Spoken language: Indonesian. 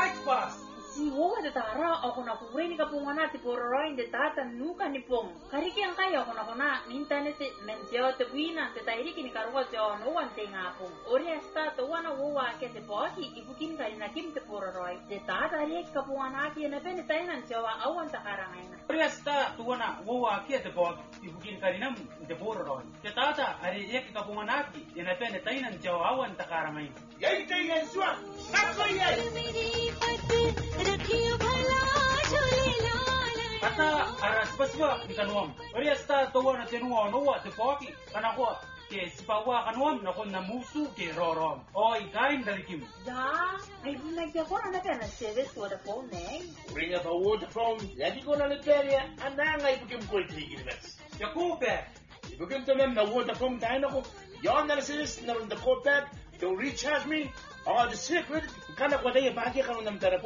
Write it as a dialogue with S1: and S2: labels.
S1: pas.
S2: Si woga de tara ako na kureni ka pungana ti pororoin de tata nuka ni pong. Kariki ang kaya ako na internet menjao te buina te tairiki ni karuwa jao no wante ngapong. Ori asta to wana wowa ke te poaki ibukin ka na kim te pororoi. Te tata ri ka pungana ki na pene tainan jawa awan ta karangaina.
S1: Ori asta to wana wowa ke te poaki ibukin ka nam te pororoi. Te tata ari ek ka pungana ki na pene tainan jawa awan ta karangaina.
S3: Yai tainan suwa. Ako yai.
S1: Kata aras paswa di kanuam. Ori asta to wana tenua no wa te poaki kana ko ke sipawa kanuam na kon na musu ke rorom. Oi kain dari kim.
S2: Da, ai bunai ke ko na pena service for the phone eh.
S3: Ring up a waterphone. Lagi ko na Liberia. Ananga ibukim ko itigilmets.
S1: Jakobe.
S3: Ibukim to them na waterphone tayo na ko. Yon na sis na the code to recharge me. Oh, the secret. Kana ko tayo pagi ka ng